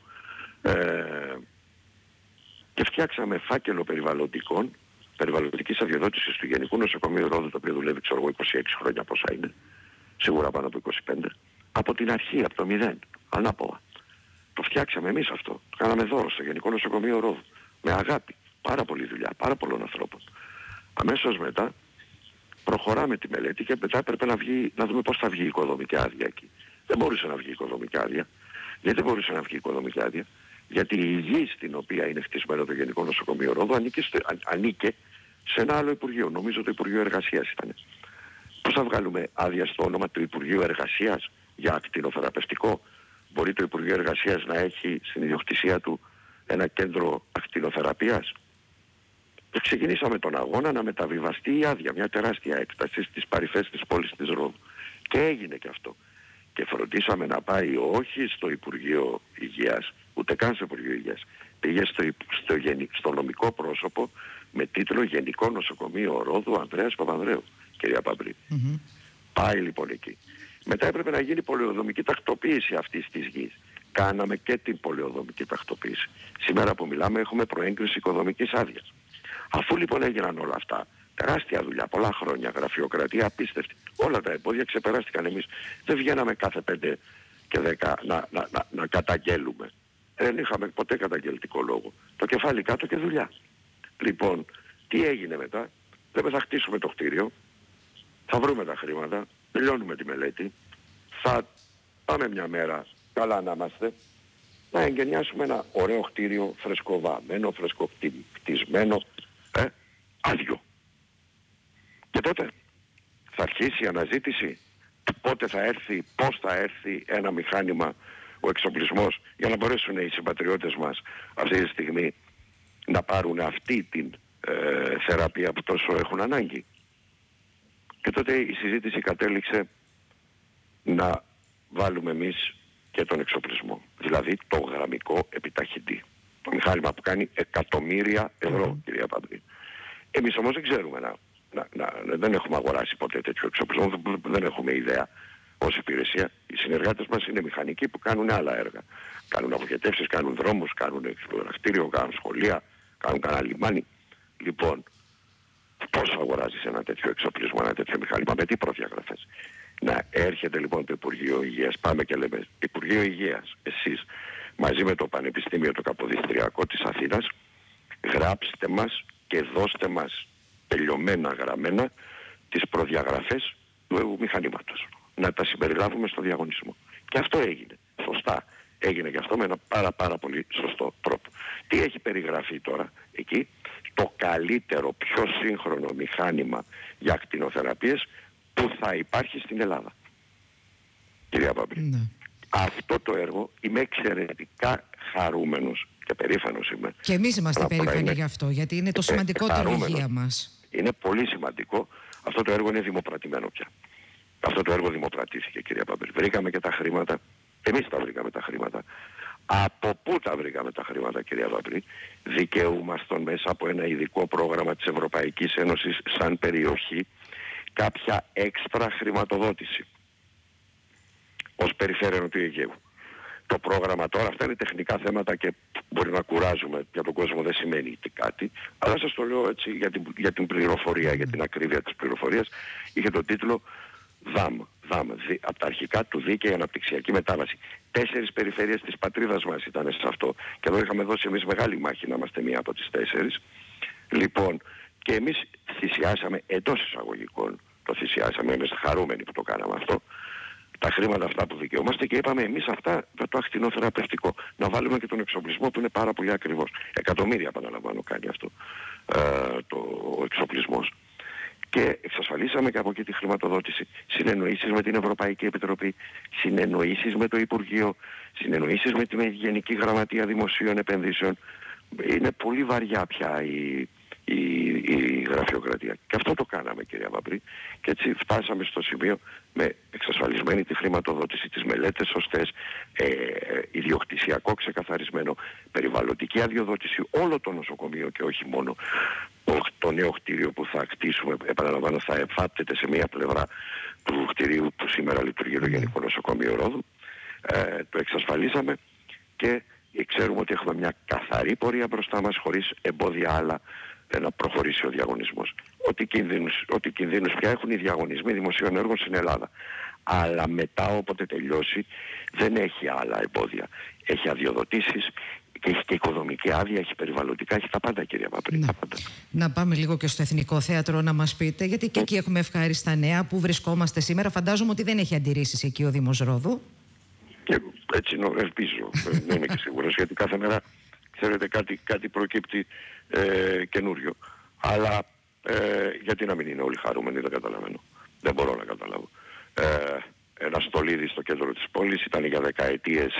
Και φτιάξαμε φάκελο περιβαλλοντικής αδειοδότησης του Γενικού Νοσοκομείου Ρόδου, το οποίο δουλεύει, ξέρω εγώ, 26 χρόνια πόσα είναι. Σίγουρα πάνω από 25. Από την αρχή, από το 0, ανάποδα. Το φτιάξαμε εμείς αυτό. Το κάναμε δώρο στο Γενικό Νοσοκομείο Ρόδου. Με αγάπη. Πάρα πολλή δουλειά. Πάρα πολλών ανθρώπων. Αμέσως μετά προχωράμε τη μελέτη και μετά έπρεπε να δούμε πώς θα βγει η οικοδομική άδεια εκεί. Δεν μπορούσε να βγει η οικοδομική άδεια. Γιατί δεν μπορούσε να βγει η οικοδομική άδεια? Γιατί η γη στην οποία είναι χτισμένο το Γενικό Νοσοκομείο Ρόδου ανήκε σε ένα άλλο Υπουργείο. Νομίζω το Υπουργείο Εργασίας ήταν. Πώς θα βγάλουμε άδεια στο όνομα του Υπουργείου Εργασίας για ακτινοθεραπευτικό? Μπορεί το Υπουργείο Εργασίας να έχει στην ιδιοκτησία του ένα κέντρο ακτινοθεραπείας? Και ξεκινήσαμε τον αγώνα να μεταβιβαστεί η άδεια, μια τεράστια έκταση στις παρυφές της πόλης της Ρόδου. Και έγινε και αυτό. Και φροντίσαμε να πάει όχι στο Υπουργείο Υγείας, ούτε καν στο Υπουργείο Υγείας. Πήγε στο νομικό πρόσωπο με τίτλο Γενικό Νοσοκομείο Ρόδου Ανδρέας Παπανδρέου, κυρία Παμπρή. Πάει λοιπόν εκεί. Μετά έπρεπε να γίνει πολεοδομική τακτοποίηση αυτής της γης. Κάναμε και την πολεοδομική τακτοποίηση. Σήμερα που μιλάμε έχουμε προέγκριση οικοδομικής άδειας. Αφού λοιπόν έγιναν όλα αυτά, τεράστια δουλειά, πολλά χρόνια, γραφειοκρατία απίστευτη, όλα τα εμπόδια ξεπεράστηκαν. Εμείς δεν βγαίναμε κάθε 5 και 10 να καταγγέλουμε. Δεν είχαμε ποτέ καταγγελτικό λόγο. Το κεφάλι κάτω και δουλειά. Λοιπόν, τι έγινε μετά? Δεν θα χτίσουμε το κτίριο, θα βρούμε τα χρήματα, τελειώνουμε τη μελέτη, θα πάμε μια μέρα, καλά να είμαστε, να εγκαινιάσουμε ένα ωραίο κτίριο, φρεσκοβαμμένο, φρεσκοκτισμένο, άδειο. Και τότε θα αρχίσει η αναζήτηση πότε θα έρθει, πώς θα έρθει ένα μηχάνημα, ο εξοπλισμός, για να μπορέσουν οι συμπατριώτες μας αυτή τη στιγμή να πάρουν αυτή την θεραπεία που τόσο έχουν ανάγκη. Και τότε η συζήτηση κατέληξε να βάλουμε εμείς και τον εξοπλισμό. Δηλαδή το γραμμικό επιταχυντή. Το μηχάνημα που κάνει εκατομμύρια ευρώ, κυρία Παμπρή. Εμείς όμως δεν ξέρουμε δεν έχουμε αγοράσει ποτέ τέτοιο εξοπλισμό, δεν έχουμε ιδέα ως υπηρεσία. Οι συνεργάτες μας είναι μηχανικοί που κάνουν άλλα έργα. Κάνουν αποχετεύσεις, κάνουν δρόμους, κάνουν φυλακτήριο, κάνουν σχολεία, κάνουν κανένα λιμάνι. Λοιπόν, πώς αγοράζεις ένα τέτοιο εξοπλισμό, ένα τέτοιο μηχάνημα, με τι προδιαγραφές? Να έρχεται λοιπόν το Υπουργείο Υγείας, πάμε και λέμε, Υπουργείο Υγείας, εσείς μαζί με το Πανεπιστήμιο το Καποδιστριακό της Αθήνας, γράψτε μας και δώστε μας τελειωμένα γραμμένα τις προδιαγραφές του μηχανήματος. Να τα συμπεριλάβουμε στο διαγωνισμό. Και αυτό έγινε. Σωστά. Έγινε και αυτό με ένα πάρα πολύ σωστό τρόπο. Τι έχει περιγραφεί τώρα εκεί? Το καλύτερο, πιο σύγχρονο μηχάνημα για ακτινοθεραπείες που θα υπάρχει στην Ελλάδα. Κυρία Παμπρή. Ναι. Αυτό το έργο είμαι εξαιρετικά χαρούμενος και περήφανος είμαι. Και εμείς είμαστε περήφανοι γι' αυτό, γιατί είναι το σημαντικότερο υγεία μας. Είναι πολύ σημαντικό. Αυτό το έργο είναι δημοπρατημένο πια. Αυτό το έργο δημοπρατήθηκε, κυρία Παμπρή. Βρήκαμε και τα χρήματα Εμείς τα βρήκαμε τα χρήματα. Από πού τα βρήκαμε τα χρήματα, κυρία Βαμπρή? Δικαιούμαστον μέσα από ένα ειδικό πρόγραμμα της Ευρωπαϊκής Ένωσης σαν περιοχή κάποια έξτρα χρηματοδότηση ως περιφέρεια του Αιγαίου. Το πρόγραμμα τώρα, αυτά είναι τεχνικά θέματα και μπορεί να κουράζουμε, για τον κόσμο δεν σημαίνει κάτι, αλλά σας το λέω έτσι για την πληροφορία, για την ακρίβεια της πληροφορίας. Είχε τον τίτλο ΔΑΜ, από τα αρχικά του Δίκαιη Αναπτυξιακή Μετάβαση. 4 περιφέρειες της πατρίδας μας ήταν σε αυτό. Και εδώ είχαμε δώσει εμείς μεγάλη μάχη να είμαστε μία από τις 4. Λοιπόν, και εμείς θυσιάσαμε, εντός εισαγωγικών το θυσιάσαμε, εμείς χαρούμενοι που το κάναμε αυτό, τα χρήματα αυτά που δικαιούμαστε, και είπαμε εμείς αυτά για το ακτινοθεραπευτικό. Να βάλουμε και τον εξοπλισμό που είναι πάρα πολύ ακριβώς. Εκατομμύρια, επαναλαμβάνω, κάνει αυτό ο εξοπλισμός. Και εξασφαλίσαμε και από εκεί τη χρηματοδότηση. Συνεννοήσεις με την Ευρωπαϊκή Επιτροπή, συνεννοήσεις με το Υπουργείο, συνεννοήσεις με την Γενική Γραμματεία Δημοσίων Επενδύσεων. Είναι πολύ βαριά πια η γραφειοκρατία. Και αυτό το κάναμε, κυρία Βαμπρή. Και έτσι φτάσαμε στο σημείο με εξασφαλισμένη τη χρηματοδότηση, τις μελέτες σωστές, ιδιοκτησιακό ξεκαθαρισμένο, περιβαλλοντική αδειοδότηση, όλο το νοσοκομείο και όχι μόνο το νέο κτίριο που θα χτίσουμε. Επαναλαμβάνω, θα εφάπτεται σε μία πλευρά του κτιρίου που σήμερα λειτουργεί το Γενικό Νοσοκομείο Ρόδου. Το εξασφαλίσαμε και ξέρουμε ότι έχουμε μια καθαρή πορεία μπροστά μας, χωρίς εμπόδια άλλα, να προχωρήσει ο διαγωνισμός. Ό,τι κινδύνους πια έχουν οι διαγωνισμοί δημοσίων έργων στην Ελλάδα. Αλλά μετά, όποτε τελειώσει, δεν έχει άλλα εμπόδια. Έχει αδειοδοτήσεις και έχει και οικοδομική άδεια, έχει περιβαλλοντικά, έχει τα πάντα, κυρία Βαμπρή. Να πάμε λίγο και στο Εθνικό Θέατρο να μας πείτε, γιατί και εκεί έχουμε ευχάριστα νέα. Πού βρισκόμαστε σήμερα? Φαντάζομαι ότι δεν έχει αντιρρήσεις εκεί ο Δήμος Ρόδου. Έτσι ελπίζω, δεν είμαι και σίγουρος, γιατί κάθε μέρα, ξέρετε, κάτι προκύπτει καινούριο. Αλλά γιατί να μην είναι όλοι χαρούμενοι, δεν καταλαβαίνω. Δεν μπορώ να καταλάβω. Ένα στολίδι στο κέντρο της πόλης ήταν για δεκαετίες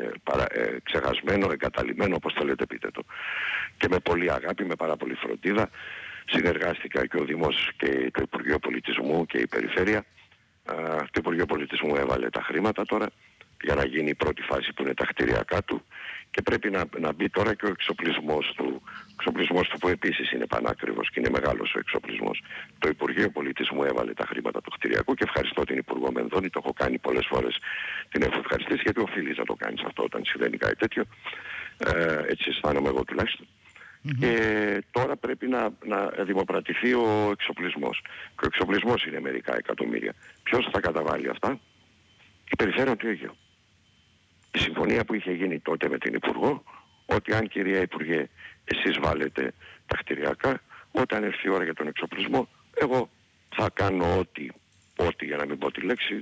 ξεχασμένο, εγκαταλειμμένο, όπως θέλετε πείτε το. Και με πολύ αγάπη, με πάρα πολύ φροντίδα, συνεργάστηκα και ο Δήμος και το Υπουργείο Πολιτισμού και η Περιφέρεια. Το Υπουργείο Πολιτισμού έβαλε τα χρήματα τώρα για να γίνει η πρώτη φάση που είναι τα κτηριακά του, και πρέπει να μπει τώρα και ο εξοπλισμός του. Ο εξοπλισμός του που επίσης είναι πανάκριβος και είναι μεγάλος ο εξοπλισμός. Το Υπουργείο Πολιτισμού έβαλε τα χρήματα του κτηριακού και ευχαριστώ την Υπουργό Μενδώνη, το έχω κάνει πολλές φορές, την έχω ευχαριστήσει, γιατί οφείλεις να το κάνεις αυτό όταν συμβαίνει κάτι τέτοιο. Έτσι αισθάνομαι εγώ τουλάχιστον. Και τώρα πρέπει να δημοπρατηθεί ο εξοπλισμός. Και ο εξοπλισμός είναι μερικά εκατομμύρια. Ποιος θα καταβάλει αυτά? Η Περιφέρεια του Αιγαίου. Η συμφωνία που είχε γίνει τότε με την Υπουργό, ότι αν, κυρία Υπουργέ, εσείς βάλετε τα κτηριακά, όταν έρθει η ώρα για τον εξοπλισμό, εγώ θα κάνω ό,τι για να μην πω τη λέξη,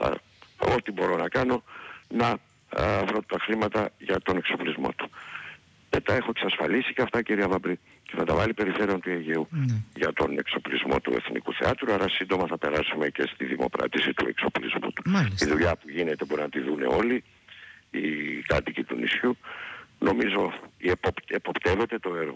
ό,τι μπορώ να κάνω, να βρω τα χρήματα για τον εξοπλισμό του. Δεν τα έχω εξασφαλίσει και αυτά, κυρία Βαμπρή, και θα τα βάλει η Περιφέρεια του Αιγαίου για τον εξοπλισμό του Εθνικού Θεάτρου, άρα σύντομα θα περάσουμε και στη δημοπράτηση του εξοπλισμού του. Μάλιστα. Η δουλειά που γίνεται μπορεί να τη δουν όλοι οι κάτοικοι του νησιού. Νομίζω εποπτεύεται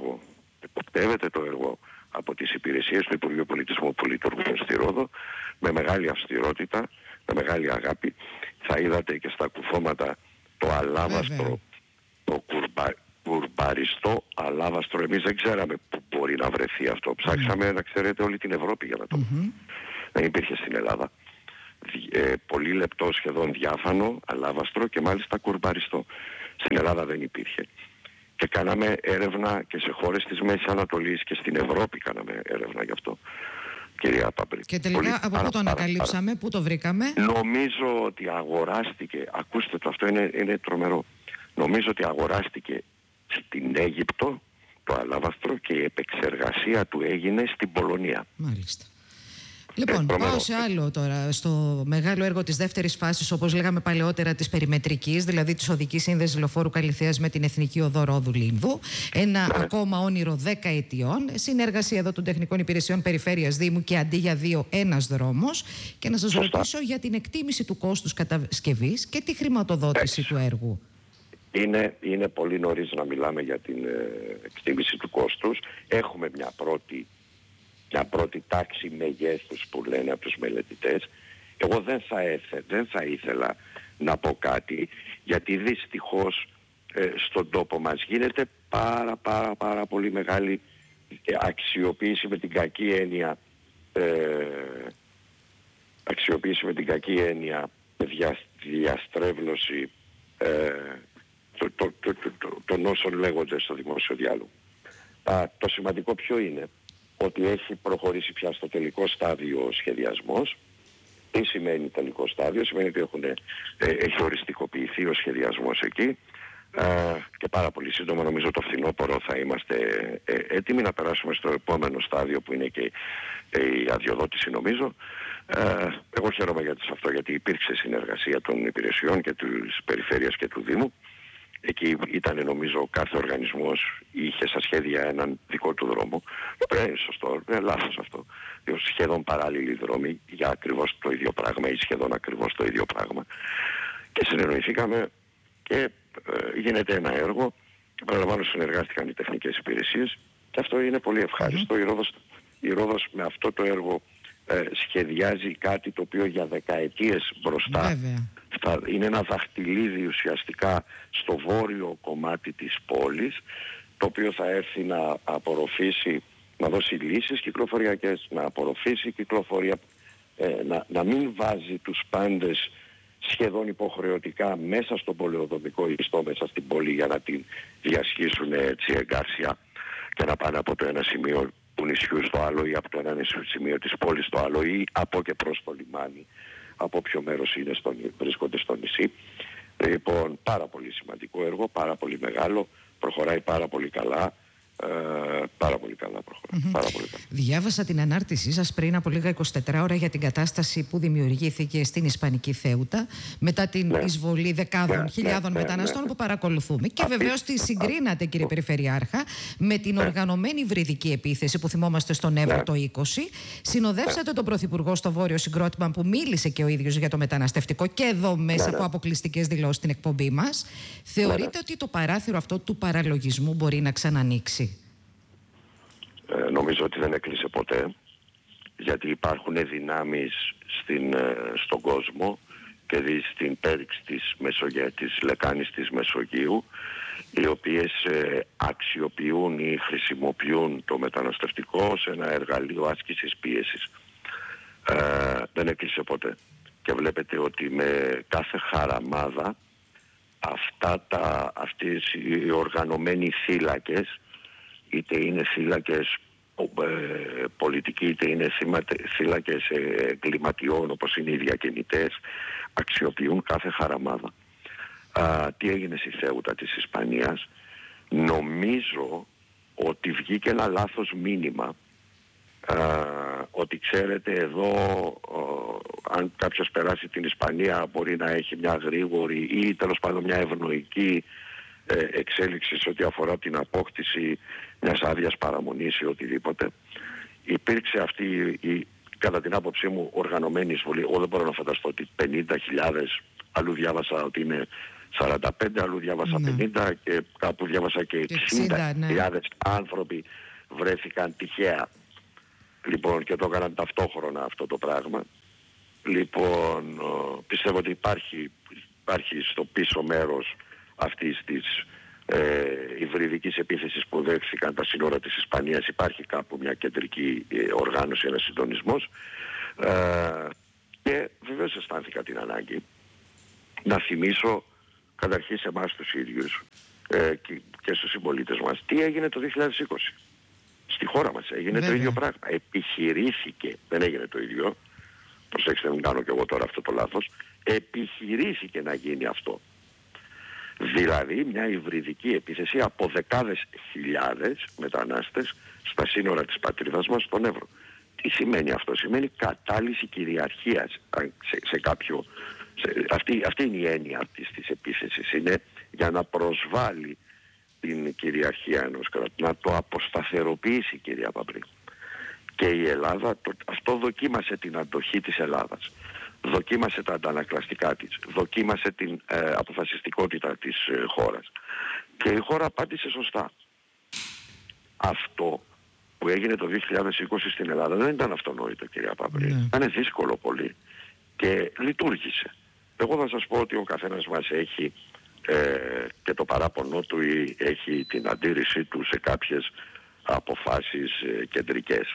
το έργο από τις υπηρεσίες του Υπουργείου Πολιτισμού που λειτουργούν στη Ρόδο με μεγάλη αυστηρότητα, με μεγάλη αγάπη. Θα είδατε και στα κουφώματα το αλάβαστρο, το κουρμπαριστό αλάβαστρο. Εμείς δεν ξέραμε που μπορεί να βρεθεί αυτό. Ψάξαμε, να ξέρετε, όλη την Ευρώπη για να το δούμε. Δεν υπήρχε στην Ελλάδα. Πολύ λεπτό, σχεδόν διάφανο αλάβαστρο και μάλιστα κουρμπαριστό. Στην Ελλάδα δεν υπήρχε. Και κάναμε έρευνα και σε χώρες της Μέσης Ανατολής και στην Ευρώπη κάναμε έρευνα γι' αυτό, κυρία Παμπρή. Και τελικά από πού το ανακαλύψαμε, πού το βρήκαμε? Νομίζω ότι αγοράστηκε, ακούστε το, αυτό είναι τρομερό. Νομίζω ότι αγοράστηκε στην Αίγυπτο το αλάβαστρο και η επεξεργασία του έγινε στην Πολωνία. Μάλιστα. Λοιπόν, πάω σε άλλο τώρα, στο μεγάλο έργο της δεύτερης φάσης, όπως λέγαμε παλαιότερα, της περιμετρικής, δηλαδή της οδικής σύνδεσης λεωφόρου Καλιθέας με την Εθνική Οδό Ρόδου Λίνδου. Ένα ακόμα όνειρο 10 ετιών. Συνεργασία εδώ των τεχνικών υπηρεσιών Περιφέρειας Δήμου και αντί για 2 ένας δρόμος. Και να σας ρωτήσω για την εκτίμηση του κόστους κατασκευής και τη χρηματοδότηση του έργου. Είναι πολύ νωρίς να μιλάμε για την εκτίμηση του κόστους. Έχουμε μια πρώτη τάξη μεγέθους που λένε από τους μελετητές. Εγώ δεν θα ήθελα πω κάτι, γιατί δυστυχώς στον τόπο μας γίνεται πάρα πολύ μεγάλη αξιοποίηση με την κακή έννοια, διαστρέβλωση των όσων λέγονται στο δημόσιο διάλογο. Το σημαντικό ποιο είναι? Ότι έχει προχωρήσει πια στο τελικό στάδιο ο σχεδιασμός. Τι σημαίνει τελικό στάδιο? Σημαίνει ότι έχει οριστικοποιηθεί ο σχεδιασμός εκεί και πάρα πολύ σύντομα, νομίζω το φθινόπωρο, θα είμαστε έτοιμοι να περάσουμε στο επόμενο στάδιο που είναι και η αδειοδότηση, νομίζω. Εγώ χαίρομαι για αυτό, γιατί υπήρξε συνεργασία των υπηρεσιών και της περιφέρειας και του Δήμου. Εκεί ήταν, νομίζω, κάθε οργανισμός είχε στα σχέδια έναν δικό του δρόμο. Είναι σωστό, είναι λάθος αυτό. Σχεδόν παράλληλοι δρόμοι για ακριβώς το ίδιο πράγμα ή σχεδόν ακριβώς το ίδιο πράγμα. Και συνεννοηθήκαμε και γίνεται ένα έργο. Και παραλαμβάνω, συνεργάστηκαν οι τεχνικές υπηρεσίες και αυτό είναι πολύ ευχάριστο. Η Ρόδος με αυτό το έργο σχεδιάζει κάτι το οποίο για δεκαετίες μπροστά είναι ένα δαχτυλίδι ουσιαστικά στο βόρειο κομμάτι της πόλης, το οποίο θα έρθει να απορροφήσει, να δώσει λύσεις κυκλοφοριακές, να απορροφήσει κυκλοφορία, να μην βάζει τους πάντες σχεδόν υποχρεωτικά μέσα στον πολεοδομικό ιστό, μέσα στην πόλη, για να την διασχίσουν έτσι εγκάρσια και να πάνε από το ένα σημείο του νησιού στο άλλο ή από το ένα σημείο της πόλης στο άλλο ή από και προς το λιμάνι, από ποιο μέρος βρίσκονται στο νησί. Λοιπόν, πάρα πολύ σημαντικό έργο, πάρα πολύ μεγάλο, προχωράει πάρα πολύ καλά. Πάρα πολύ καλά προχωράει. Πάρα πολύ καλά. Διάβασα την ανάρτησή σας πριν από λίγα 24 ώρα για την κατάσταση που δημιουργήθηκε στην Ισπανική Θέουτα μετά την εισβολή δεκάδων χιλιάδων μεταναστών που παρακολουθούμε. Και βεβαίως τη συγκρίνατε, κύριε Περιφερειάρχα, με την οργανωμένη υβριδική επίθεση που θυμόμαστε στον Εύρο το 20. Συνοδεύσατε τον Πρωθυπουργό στο Βόρειο Συγκρότημα, που μίλησε και ο ίδιος για το μεταναστευτικό και εδώ μέσα από αποκλειστικές δηλώσεις στην εκπομπή μας. Θεωρείτε ότι το παράθυρο αυτό του παραλογισμού μπορεί να ξανανοίξει? Νομίζω ότι δεν έκλεισε ποτέ, γιατί υπάρχουν δυνάμεις στον κόσμο και στην πέριξη της λεκάνης της Μεσογείου, οι οποίες αξιοποιούν ή χρησιμοποιούν το μεταναστευτικό ως ένα εργαλείο άσκησης πίεσης. Δεν έκλεισε ποτέ. Και βλέπετε ότι με κάθε χαραμάδα αυτές οι οργανωμένοι θύλακες, είτε είναι θύλακες πολιτικοί, είτε είναι θύλακες εγκληματιών όπως είναι οι διακινητές, αξιοποιούν κάθε χαραμάδα. Τι έγινε στη Θέουτα της Ισπανίας? Νομίζω ότι βγήκε ένα λάθος μήνυμα, ότι ξέρετε εδώ, αν κάποιος περάσει την Ισπανία μπορεί να έχει μια γρήγορη ή τέλος πάντων μια ευνοϊκή εξέλιξη σε ό,τι αφορά την απόκτηση μιας άδειας παραμονής ή οτιδήποτε. Υπήρξε αυτή κατά την άποψή μου οργανωμένη εισβολή. Εγώ δεν μπορώ να φανταστώ ότι 50.000, αλλού διάβασα ότι είναι 45, αλλού διάβασα 50 και κάπου διάβασα και 60.000 άνθρωποι βρέθηκαν τυχαία. Λοιπόν, και το έκαναν ταυτόχρονα αυτό το πράγμα. Λοιπόν, πιστεύω ότι υπάρχει στο πίσω μέρος αυτής της υβριδικής επίθεσης που δέχθηκαν τα σύνορα της Ισπανίας, υπάρχει κάπου μια κεντρική οργάνωση, ένας συντονισμός, και βεβαίως αισθάνθηκα την ανάγκη να θυμίσω καταρχήν σε εμάς τους ίδιους και στους συμπολίτες μας τι έγινε το 2020. Στη χώρα μας έγινε το ίδιο πράγμα. Επιχειρήθηκε, δεν έγινε το ίδιο, προσέξτε, μην κάνω κι εγώ τώρα αυτό το λάθος, επιχειρήθηκε να γίνει αυτό. Δηλαδή μια υβριδική επίθεση από δεκάδες χιλιάδες μετανάστες στα σύνορα της πατρίδας μας στον Εύρο. Τι σημαίνει αυτό? Σημαίνει κατάλυση κυριαρχίας σε κάποιο... Αυτή είναι η έννοια αυτής της επίθεσης. Είναι για να προσβάλλει την κυριαρχία ενός κράτους, να το αποσταθεροποιήσει, κυρία Παμπρή. Και η Ελλάδα αυτό δοκίμασε την αντοχή της Ελλάδας. Δοκίμασε τα αντανακλαστικά της, δοκίμασε την αποφασιστικότητα της χώρας. Και η χώρα απάντησε σωστά. Αυτό που έγινε το 2020 στην Ελλάδα δεν ήταν αυτονόητο, κυρία Παμπρή. Ήταν δύσκολο πολύ και λειτουργήσε. Εγώ θα σας πω ότι ο καθένας μας έχει και το παράπονο του ή έχει την αντίρρησή του σε κάποιες αποφάσεις κεντρικές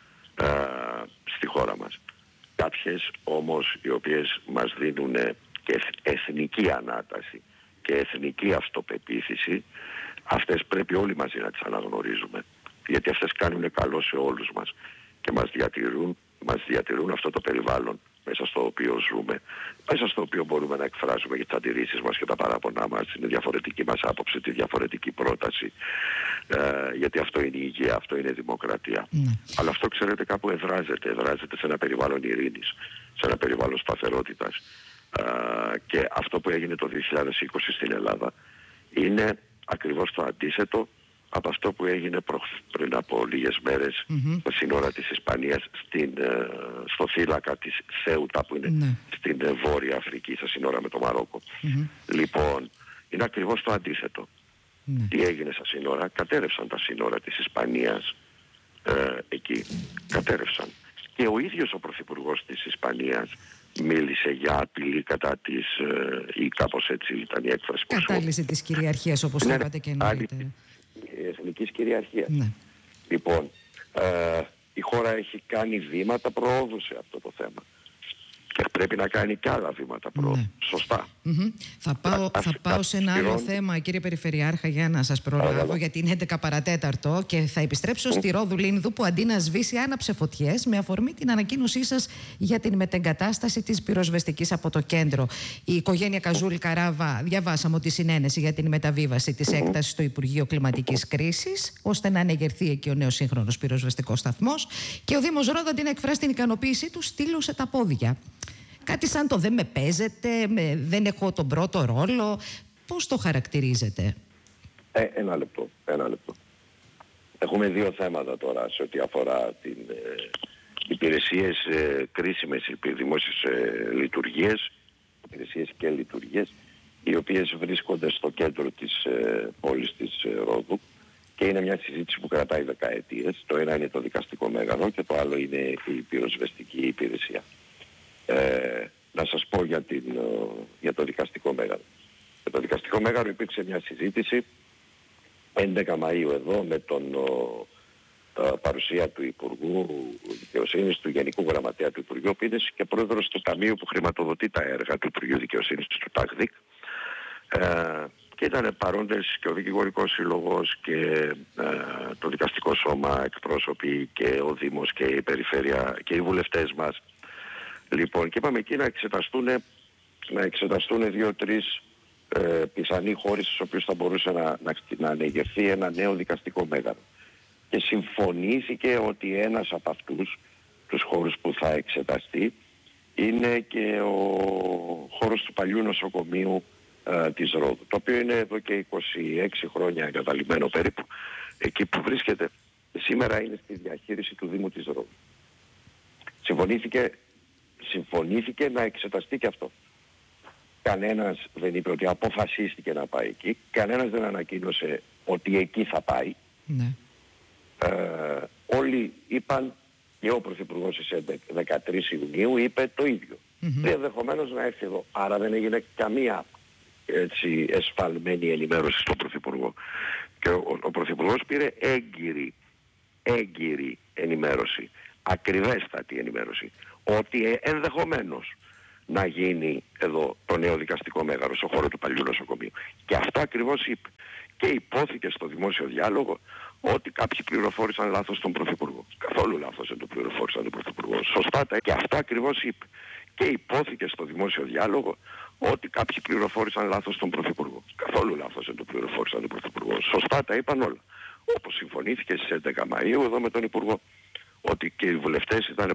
στη χώρα μας. Κάποιες όμως οι οποίες μας δίνουν και εθνική ανάταση και εθνική αυτοπεποίθηση, αυτές πρέπει όλοι μαζί να τις αναγνωρίζουμε, γιατί αυτές κάνουν καλό σε όλους μας και μας διατηρούν αυτό το περιβάλλον μέσα στο οποίο ζούμε, μέσα στο οποίο μπορούμε να εκφράζουμε για τις αντιρρήσεις μας και τα παράπονά μας, την διαφορετική μας άποψη, τη διαφορετική πρόταση, γιατί αυτό είναι η υγεία, αυτό είναι η δημοκρατία. Αλλά αυτό, ξέρετε, κάπου εδράζεται σε ένα περιβάλλον ειρήνης, σε ένα περιβάλλον σταθερότητας. Και αυτό που έγινε το 2020 στην Ελλάδα είναι ακριβώς το αντίθετο από αυτό που έγινε πριν από λίγες μέρες στα σύνορα της Ισπανίας, στο θύλακα της Σέουτα που είναι στην Βόρεια Αφρική, στα σύνορα με το Μαρόκο. Λοιπόν, είναι ακριβώς το αντίθετο. Τι έγινε στα σύνορα? Κατέρευσαν τα σύνορα της Ισπανίας εκεί. Κατέρευσαν. Και ο ίδιος ο Πρωθυπουργός της Ισπανίας μίλησε για απειλή κατά της, ή κάπως έτσι ήταν η έκφραση. Κατάλυση της κυριαρχίας, όπως το είπατε και νωρίτερα. Εθνικής κυριαρχίας. Λοιπόν, η χώρα έχει κάνει βήματα προόδου σε αυτό το θέμα. Και πρέπει να κάνει και άλλα βήματα πρόοδου. Σωστά. Θα πάω σε ένα άλλο θέμα, κύριε Περιφερειάρχα, για να σας προλάβω, γιατί είναι 11 παρατέταρτο και θα επιστρέψω στη Ρόδου Λίνδου, που αντί να σβήσει άναψε φωτιές με αφορμή την ανακοίνωσή σας για την μετεγκατάσταση της πυροσβεστικής από το κέντρο. Η οικογένεια Καζούλη Καράβα, διαβάσαμε ότι συνένεση για την μεταβίβαση της έκτασης στο Υπουργείο Κλιματικής Κρίσης, ώστε να ανεγερθεί εκεί ο νέος σύγχρονος πυροσβεστικός σταθμός, και ο Δήμος Ρόδου, αντί να εκφράσει την ικανοποίησή του, στήλωσε τα πόδια. Κάτι σαν το δεν με παίζετε, δεν έχω τον πρώτο ρόλο. Πώς το χαρακτηρίζετε? Ένα λεπτό. Έχουμε δύο θέματα τώρα σε ό,τι αφορά την υπηρεσίες κρίσιμες, δημόσιες λειτουργίες, υπηρεσίες και λειτουργίες, οι οποίες βρίσκονται στο κέντρο της πόλης της Ρόδου, και είναι μια συζήτηση που κρατάει δεκαετίες. Το ένα είναι το δικαστικό μέγαρο και το άλλο είναι η πυροσβεστική υπηρεσία. Να σας πω για το δικαστικό μέγαρο. Για το δικαστικό μέγαρο υπήρξε μια συζήτηση 11 Μαΐου εδώ με τον παρουσία του Υπουργού Δικαιοσύνης, του Γενικού Γραμματέα του Υπουργείου, που είναι και πρόεδρος του Ταμείου που χρηματοδοτεί τα έργα του Υπουργείου Δικαιοσύνης, του ΤΑΓΔΙΚ. Και ήταν παρόντες και ο Δικηγορικός Σύλλογος και το Δικαστικό Σώμα εκπρόσωποι και ο Δήμος και η Περιφέρεια και οι βουλευτές μας. Λοιπόν, και είπαμε εκεί να εξεταστούν 2-3 πιθανοί χώροι στους οποίους θα μπορούσε να ανεγερθεί ένα νέο δικαστικό μέγαρο. Και συμφωνήθηκε ότι ένας από αυτούς τους χώρους που θα εξεταστεί είναι και ο χώρος του παλιού νοσοκομείου της Ρόδου, το οποίο είναι εδώ και 26 χρόνια εγκαταλειμμένο περίπου, εκεί που βρίσκεται. Σήμερα είναι στη διαχείριση του Δήμου της Ρόδου. Συμφωνήθηκε να εξεταστεί και αυτό. Κανένας δεν είπε ότι αποφασίστηκε να πάει εκεί. Κανένας δεν ανακοίνωσε ότι εκεί θα πάει. Όλοι είπαν, και ο Πρωθυπουργός στις 13 Ιουνίου είπε το ίδιο. Ενδεχομένως να έρθει εδώ. Άρα δεν έγινε καμία έτσι εσφαλμένη ενημέρωση στον Πρωθυπουργό. Και ο Πρωθυπουργός πήρε έγκυρη ενημέρωση, ακριβέστατη ενημέρωση, ότι ενδεχομένως να γίνει εδώ το νέο δικαστικό μέγαρο στο χώρο του παλιού νοσοκομείου. Και αυτό ακριβώς είπε. Και υπόθηκε στο δημόσιο διάλογο ότι κάποιοι πληροφόρησαν λάθος τον Πρωθυπουργό. Καθόλου λάθος δεν τον πληροφόρησαν τον Πρωθυπουργό. Σωστά και αυτό ακριβώς είπε. Και υπόθηκε στο δημόσιο διάλογο ότι κάποιοι πληροφόρησαν λάθος τον Πρωθυπουργό. Καθόλου λάθος δεν τον πληροφόρησαν τον Πρωθυπουργό. Σωστά τα είπαν όλα. Όπως συμφωνήθηκε στις 11 Μαΐου εδώ με τον Υπουργό. Ότι και οι βουλευτές ήταν